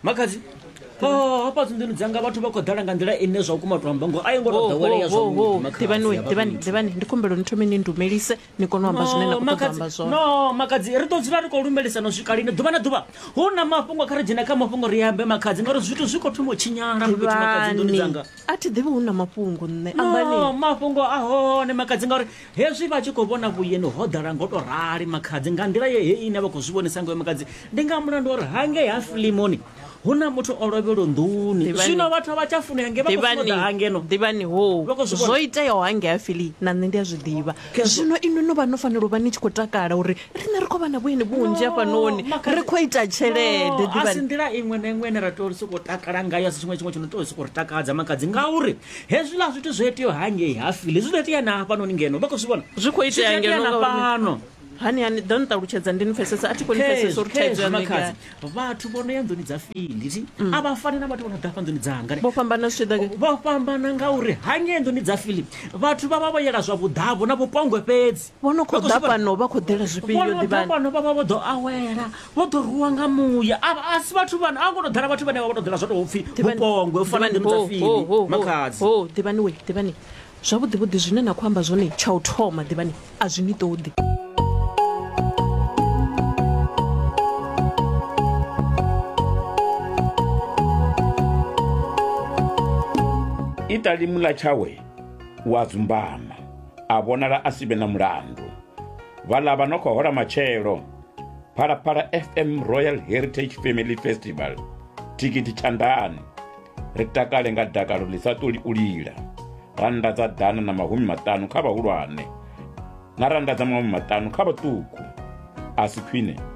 makadzi hapa dzindini dzanga vhathu vha khou ḓala nga nḓila ine zwa vhukuma tou amba ngo a yo ngo tou ḓowelea ḓivhani ndi khumbelo ni thome ni ndumelise ni kone u amba zwine na khou ṱoḓa amba zwone. No makadzi ri ḓo dzula ri khou lumelisa no swika lini ḓuvha na ḓuvha hu na mafhungo kha ri dzhena kha mafhungo ri ambe makadzi ngauri zwithu zwi khou thoma u tshinyala makadzi nduni dzanga. A thi ḓivhi hu na mafhungo nne ambani mafhungo a hone makadzi ngauri hezwi vha tshi khou vhona vhuyeni ho ḓala ngo tou rali makadzi nga nḓila ye ine vha khou zwi vhonisa ngayo makadzi ndi nga mulandu wa uri hangei ha filimoni hu na muthu o lovhelo nduni zwino vhathu vha tshi funea nge vha khou fuda hangeno ḓivhani ho zwo iteaho hange ha fili na nṋe ndi a zwi ḓivha zwino ino no vha no fanela u vha ni tshi khou takala uri rine ri khou vha na vhuyeni vhunzhi hafhanoni ri khou ita tshelede ḓivhani a si nḓila iṅwe na iṅwe ine ra tea uri sokou takala ngayo a si tshiṅwe tshiṅwe tshi no tea uri sokou ri takadza makadzi ngauri hezwiḽa zwithu zwo iteaho hangei ha fili zwi ḓo itea na hafhanoni ngeno vha khou zwi vhona zwi khou itea ngeno fhano hani ḓo ni ṱalutshedza ndi ni pfesesa a thi khou ni pfesesa uri thaidzo ya makadzi vhathu vho no ya nḓuni dza fili a vha fani na vhathu vho no ḓa fha nḓuni dzanga vho fhambana vho fhambana ngauri hangei nḓuni dza fili vhathu vha vha vho yela zwa vhuḓavo na vhupongwe fhedzi vho no khou ḓa fhano vha khou ḓela zwifhio ḓivhani vhano vha vha vho ḓo awela vho ḓo ruwa nga muya a si vhathu vhane a ngo tou ḓala vhathu vhane vha vho tou ḓela zwa tou pfhi vhupongwe u fana nḓuni dza fili makadzi ḓivhani zwavhuḓivhuḓi zwine na khou amba zwone tsha u thoma ḓivhani a zwi ni ṱoḓi. Itali mula chawe wa dzumbama a vhonala a si vhe na mulandu vhala vha no khou hola matshelo Phalaphala FM Royal Heritage Family Festival tikiti tshandani ri takale nga dakalo ḽi sa ṱoli u lila randa dza ḓana na mahumi maṱanu kha vhahulwane na randa dza mahumi maṱanu kha vhaṱuku a si khwine